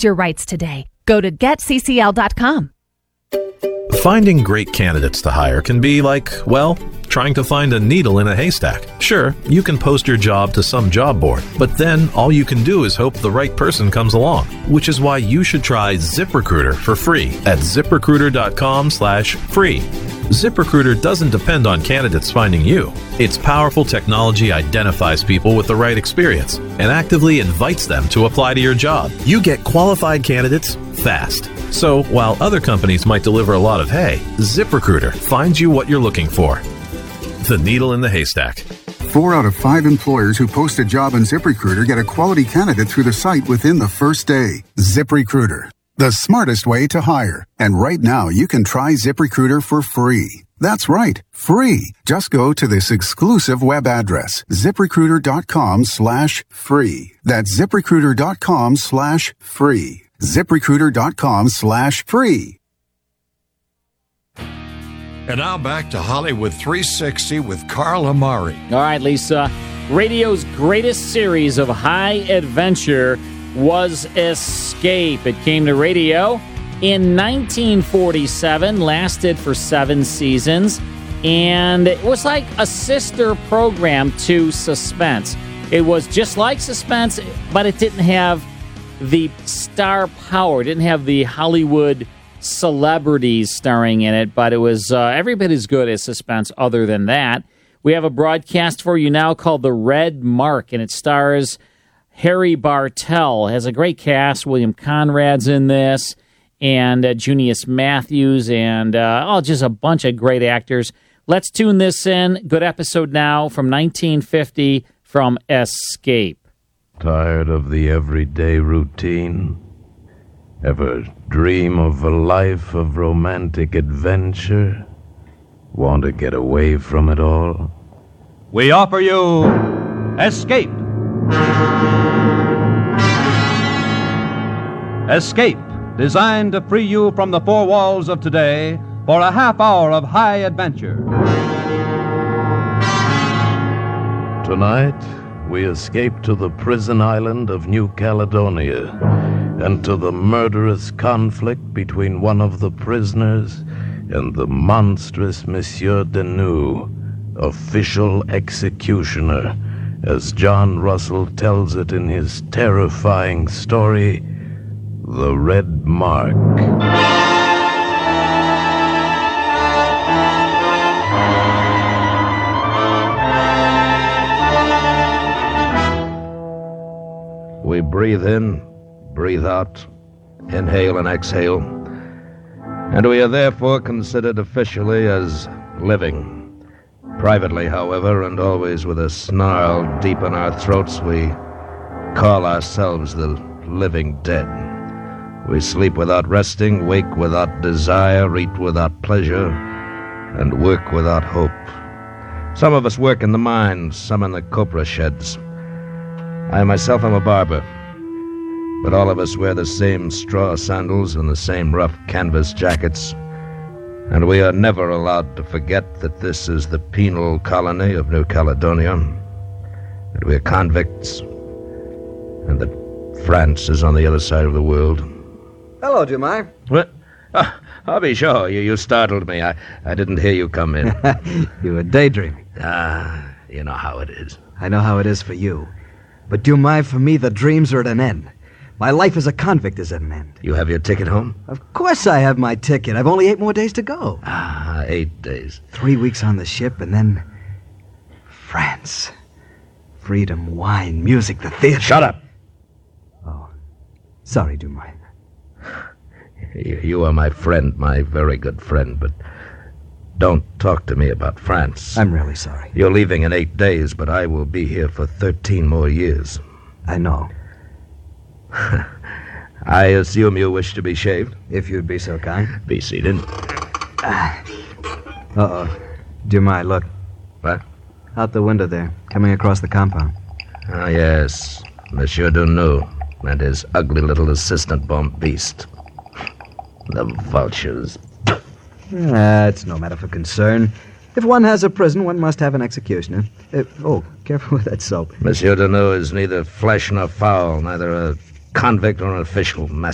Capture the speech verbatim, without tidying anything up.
your rights today. Go to get c c l dot com. Finding great candidates to hire can be like, well, trying to find a needle in a haystack. Sure, you can post your job to some job board, but then all you can do is hope the right person comes along, which is why you should try ZipRecruiter for free at ZipRecruiter.com slash free. ZipRecruiter doesn't depend on candidates finding you. Its powerful technology identifies people with the right experience and actively invites them to apply to your job. You get qualified candidates fast. So, while other companies might deliver a lot of hay, ZipRecruiter finds you what you're looking for. The needle in the haystack. Four out of five employers who post a job on ZipRecruiter get a quality candidate through the site within the first day. ZipRecruiter, the smartest way to hire. And right now, you can try ZipRecruiter for free. That's right, free. Just go to this exclusive web address, ZipRecruiter.com slash free. That's ZipRecruiter.com slash free. ZipRecruiter.com slash free. And now back to Hollywood three sixty with Carl Amari. All right, Lisa. Radio's greatest series of high adventure was Escape. It came to radio in nineteen forty-seven, lasted for seven seasons, and it was like a sister program to Suspense. It was just like Suspense, but it didn't have the star power. It didn't have the Hollywood celebrities starring in it, but it was uh, every bit as good as Suspense other than that. We have a broadcast for you now called The Red Mark, and it stars Harry Bartell. It has a great cast. William Conrad's in this, and uh, Junius Matthews, and uh, oh, just a bunch of great actors. Let's tune this in. Good episode now from nineteen fifty from Escape. Tired of the everyday routine? Ever dream of a life of romantic adventure? Want to get away from it all? We offer you Escape. Escape, designed to free you from the four walls of today for a half hour of high adventure. Tonight, we escape to the prison island of New Caledonia and to the murderous conflict between one of the prisoners and the monstrous Monsieur Denou, official executioner, as John Russell tells it in his terrifying story, The Red Mark. We breathe in, breathe out, inhale and exhale, and we are therefore considered officially as living. Privately, however, and always with a snarl deep in our throats, we call ourselves the living dead. We sleep without resting, wake without desire, eat without pleasure, and work without hope. Some of us work in the mines, some in the copra sheds. I myself am a barber, but all of us wear the same straw sandals and the same rough canvas jackets, and we are never allowed to forget that this is the penal colony of New Caledonia, that we are convicts, and that France is on the other side of the world. Hello, Jemai. What? Oh, I'll be sure. You, you startled me. I, I didn't hear you come in. You were daydreaming. Ah, you know how it is. I know how it is for you. But, Jemai, for me, the dreams are at an end. My life as a convict is at an end. You have your ticket home? Of course I have my ticket. I've only eight more days to go. Ah, eight days. Three weeks on the ship, and then France. Freedom, wine, music, the theater. Shut up! Oh, sorry, Jemai. You, you are my friend, my very good friend, but don't talk to me about France. I'm really sorry. You're leaving in eight days, but I will be here for thirteen more years. I know. I assume you wish to be shaved? If you'd be so kind. Be seated. Uh, Uh-oh. Jemai, look. What? Out the window there, coming across the compound. Ah, yes. Monsieur Denou and his ugly little assistant bomb beast. The vultures. Ah, it's no matter for concern. If one has a prison, one must have an executioner. Uh, oh, careful with that soap. Monsieur Denou is neither flesh nor fowl, neither a convict or an official.